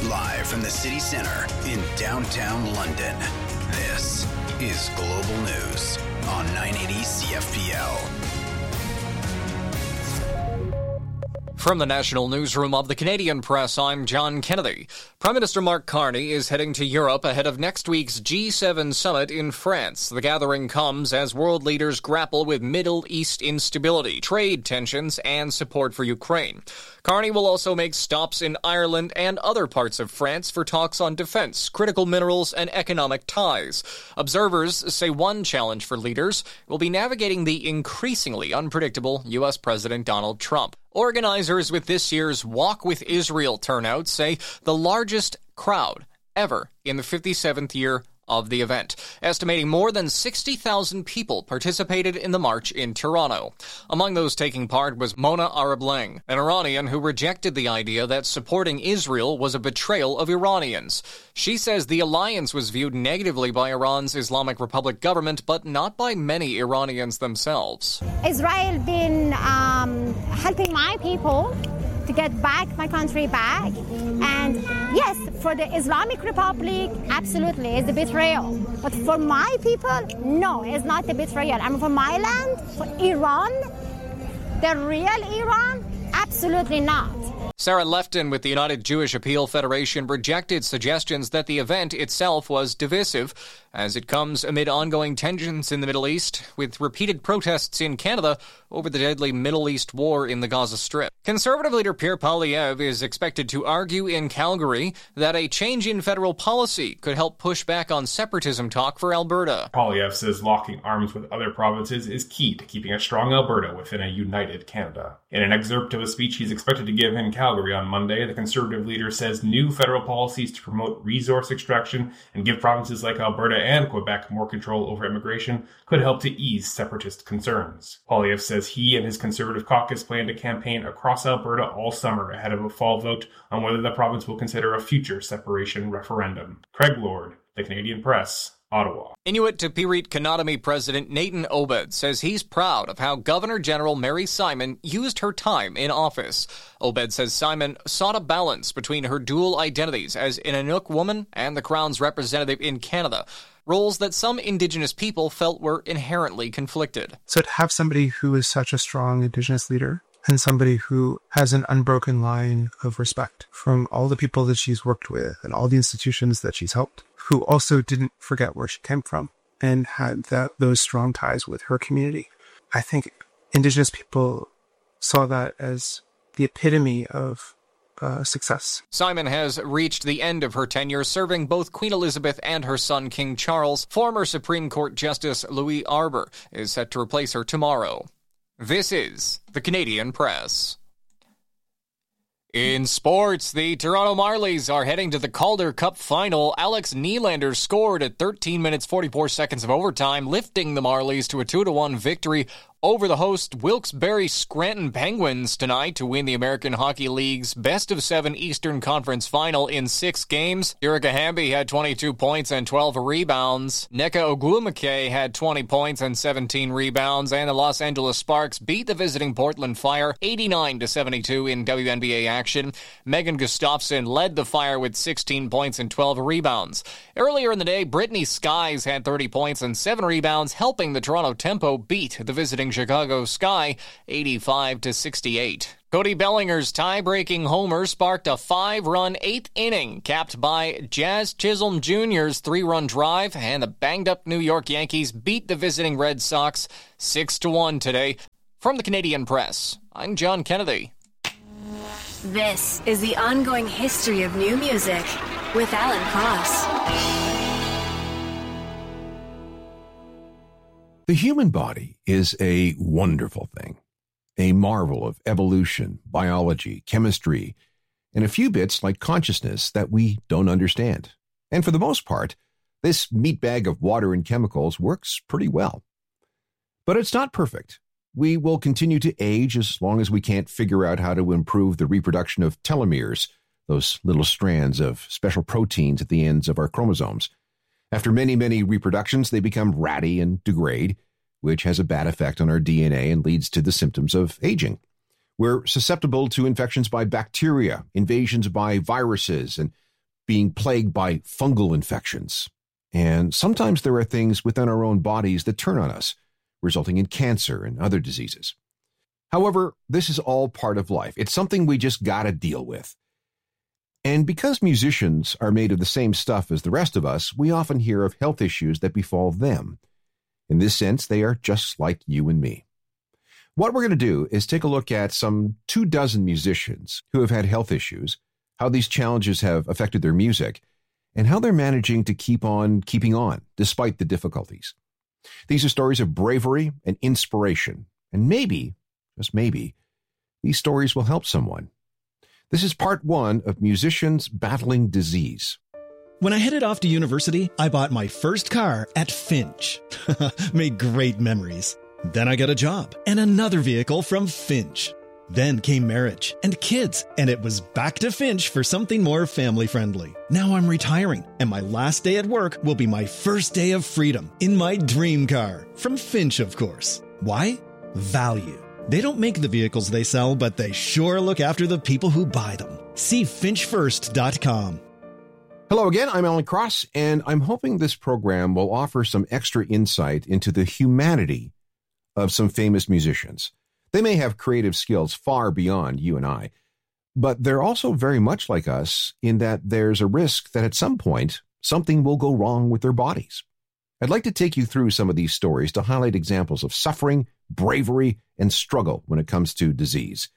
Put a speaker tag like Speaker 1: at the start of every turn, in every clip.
Speaker 1: Live from the city centre in downtown London, this is Global News on 980 CFPL.
Speaker 2: From the National Newsroom of the Canadian Press, I'm John Kennedy. Prime Minister Mark Carney is heading to Europe ahead of next week's G7 summit in France. The gathering comes as world leaders grapple with Middle East instability, trade tensions, and support for Ukraine. Carney will also make stops in Ireland and other parts of France for talks on defense, critical minerals, and economic ties. Observers say one challenge for leaders will be navigating the increasingly unpredictable U.S. President Donald Trump. Organizers with this year's Walk with Israel turnout say the largest crowd ever in the 57th year of the event, estimating more than 60,000 people participated in the march in Toronto. Among those taking part was Mona Arablang, an Iranian who rejected the idea that supporting Israel was a betrayal of Iranians. She says the alliance was viewed negatively by Iran's Islamic Republic government, but not by many Iranians themselves.
Speaker 3: Israel been helping my people to get back my country back. And yes, for the Islamic Republic, absolutely, it's a betrayal. But for my people, no, it's not a betrayal. And for my land, for Iran, the real Iran, absolutely not.
Speaker 2: Sarah Lefton with the United Jewish Appeal Federation rejected suggestions that the event itself was divisive, as it comes amid ongoing tensions in the Middle East, with repeated protests in Canada over the deadly Middle East war in the Gaza Strip. Conservative leader Pierre Poilievre is expected to argue in Calgary that a change in federal policy could help push back on separatism talk for Alberta.
Speaker 4: Poilievre says locking arms with other provinces is key to keeping a strong Alberta within a united Canada. In an excerpt of a speech he's expected to give in Calgary on Monday, the Conservative leader says new federal policies to promote resource extraction and give provinces like Alberta and Quebec more control over immigration could help to ease separatist concerns. Poilievre says he and his Conservative caucus plan to campaign across Alberta all summer ahead of a fall vote on whether the province will consider a future separation referendum. Craig Lord, The Canadian Press, Ottawa.
Speaker 2: Inuit to Pirit Kanatami President Nathan Obed says he's proud of how Governor General Mary Simon used her time in office. Obed says Simon sought a balance between her dual identities as an Inuk woman and the Crown's representative in Canada, roles that some Indigenous people felt were inherently conflicted.
Speaker 5: So to have somebody who is such a strong Indigenous leader and somebody who has an unbroken line of respect from all the people that she's worked with and all the institutions that she's helped, who also didn't forget where she came from and had those strong ties with her community. I think Indigenous people saw that as the epitome of success.
Speaker 2: Simon has reached the end of her tenure serving both Queen Elizabeth and her son King Charles. Former Supreme Court Justice Louis Arbour is set to replace her tomorrow. This is the Canadian Press. In sports, the Toronto Marlies are heading to the Calder Cup final. Alex Nylander scored at 13 minutes 44 seconds of overtime, lifting the Marlies to a 2-1 victory over the host Wilkes-Barre Scranton Penguins tonight to win the American Hockey League's best-of-7 Eastern Conference final in 6 games. Erica Hamby had 22 points and 12 rebounds. Nneka Ogwumike had 20 points and 17 rebounds, and the Los Angeles Sparks beat the visiting Portland Fire 89-72 in WNBA action. Megan Gustafson led the Fire with 16 points and 12 rebounds. Earlier in the day, Brittany Skies had 30 points and 7 rebounds, helping the Toronto Tempo beat the visiting Chicago Sky 85-68. Cody Bellinger's tie-breaking homer sparked a 5-run 8th inning, capped by Jazz Chisholm Jr.'s 3-run drive, and the banged-up New York Yankees beat the visiting Red Sox 6-1 today. From the Canadian Press, I'm John Kennedy.
Speaker 6: This is the ongoing history of new music with Alan Cross.
Speaker 7: The human body is a wonderful thing, a marvel of evolution, biology, chemistry, and a few bits like consciousness that we don't understand. And for the most part, this meat bag of water and chemicals works pretty well. But it's not perfect. We will continue to age as long as we can't figure out how to improve the reproduction of telomeres, those little strands of special proteins at the ends of our chromosomes. After many, many reproductions, they become ratty and degrade, which has a bad effect on our DNA and leads to the symptoms of aging. We're susceptible to infections by bacteria, invasions by viruses, and being plagued by fungal infections. And sometimes there are things within our own bodies that turn on us, resulting in cancer and other diseases. However, this is all part of life. It's something we just gotta deal with. And because musicians are made of the same stuff as the rest of us, we often hear of health issues that befall them. In this sense, they are just like you and me. What we're going to do is take a look at some 24 musicians who have had health issues, how these challenges have affected their music, and how they're managing to keep on keeping on despite the difficulties. These are stories of bravery and inspiration, and maybe, just maybe, these stories will help someone. This is part 1 of Musicians Battling Disease.
Speaker 8: When I headed off to university, I bought my first car at Finch. Made great memories. Then I got a job and another vehicle from Finch. Then came marriage and kids, and it was back to Finch for something more family-friendly. Now I'm retiring, and my last day at work will be my first day of freedom in my dream car. From Finch, of course. Why? Value. They don't make the vehicles they sell, but they sure look after the people who buy them. See finchfirst.com.
Speaker 7: Hello again, I'm Alan Cross, and I'm hoping this program will offer some extra insight into the humanity of some famous musicians. They may have creative skills far beyond you and I, but they're also very much like us in that there's a risk that at some point something will go wrong with their bodies. I'd like to take you through some of these stories to highlight examples of suffering, bravery, and struggle when it comes to disease.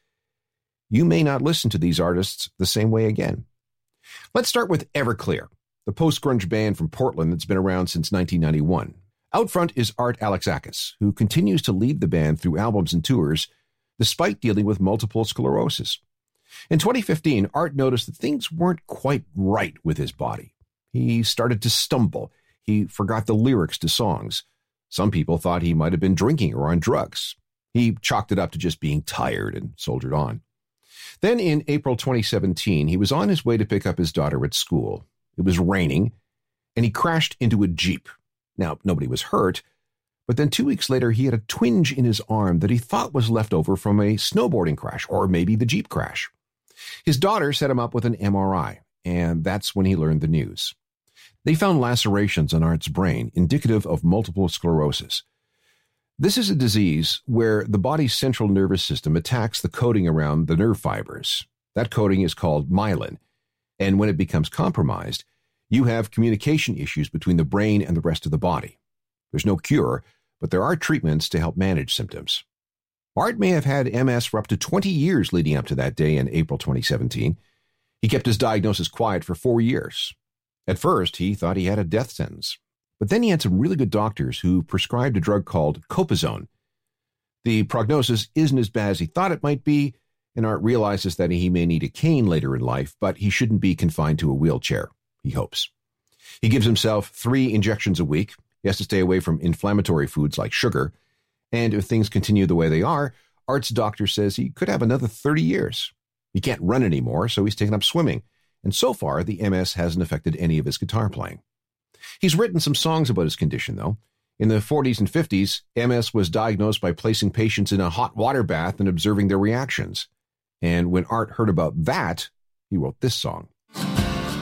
Speaker 7: You may not listen to these artists the same way again. Let's start with Everclear, the post-grunge band from Portland that's been around since 1991. Out front is Art Alexakis, who continues to lead the band through albums and tours despite dealing with multiple sclerosis. In 2015, Art noticed that things weren't quite right with his body. He started to stumble. He forgot the lyrics to songs. Some people thought he might have been drinking or on drugs. He chalked it up to just being tired and soldiered on. Then in April 2017, he was on his way to pick up his daughter at school. It was raining, and he crashed into a Jeep. Now, nobody was hurt, but then 2 weeks later, he had a twinge in his arm that he thought was left over from a snowboarding crash, or maybe the Jeep crash. His daughter set him up with an MRI, and that's when he learned the news. They found lacerations on Art's brain, indicative of multiple sclerosis. This is a disease where the body's central nervous system attacks the coating around the nerve fibers. That coating is called myelin, and when it becomes compromised, you have communication issues between the brain and the rest of the body. There's no cure, but there are treatments to help manage symptoms. Art may have had MS for up to 20 years leading up to that day in April 2017. He kept his diagnosis quiet for 4 years. At first, he thought he had a death sentence. But then he had some really good doctors who prescribed a drug called Copazone. The prognosis isn't as bad as he thought it might be, and Art realizes that he may need a cane later in life, but he shouldn't be confined to a wheelchair, he hopes. He gives himself 3 injections a week. He has to stay away from inflammatory foods like sugar. And if things continue the way they are, Art's doctor says he could have another 30 years. He can't run anymore, so he's taken up swimming. And so far, the MS hasn't affected any of his guitar playing. He's written some songs about his condition, though. In the 40s and 50s, MS was diagnosed by placing patients in a hot water bath and observing their reactions. And when Art heard about that, he wrote this song.